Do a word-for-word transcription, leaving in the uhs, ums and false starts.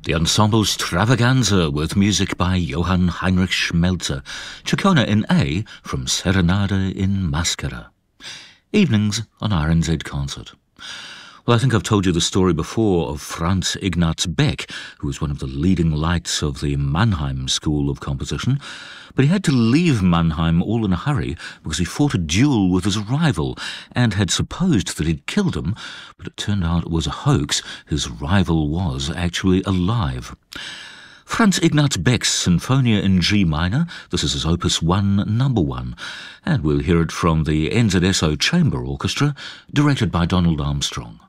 The Ensemble Stravaganza with music by Johann Heinrich Schmelzer, Ciccone in A from Serenade in Maschera. Evenings on R N Z Concert. Well, I think I've told you the story before of Franz Ignaz Beck, who was one of the leading lights of the Mannheim School of Composition, but he had to leave Mannheim all in a hurry because he fought a duel with his rival and had supposed that he'd killed him, but it turned out it was a hoax. His rival was actually alive. Franz Ignaz Beck's Sinfonia in G minor, this is his Opus one, number one, and we'll hear it from the N Z S O Chamber Orchestra, directed by Donald Armstrong.